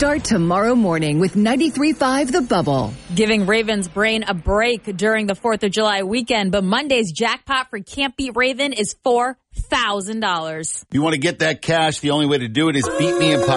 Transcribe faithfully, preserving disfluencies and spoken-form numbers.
Start tomorrow morning with ninety-three point five The Bubble. Giving Ravens brain a break during the fourth of July weekend, but Monday's jackpot for Can't Beat Raven is four thousand dollars. You want to get that cash, the only way to do it is beat me in